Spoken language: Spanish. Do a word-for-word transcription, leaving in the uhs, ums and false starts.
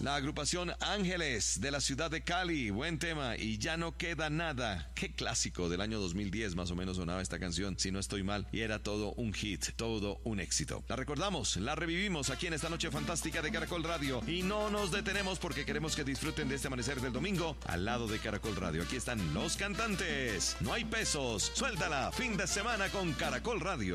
La agrupación Ángeles de la ciudad de Cali, buen tema, y Ya no queda nada. Qué clásico del año dos mil diez más o menos sonaba esta canción, si no estoy mal, y era todo un hit, todo un éxito. La recordamos, la revivimos aquí en esta noche fantástica de Caracol Radio, y no nos detenemos porque queremos que disfruten de este amanecer del domingo al lado de Caracol Radio. Aquí están los cantantes. No hay pesos, suéltala, fin de semana con Caracol Radio.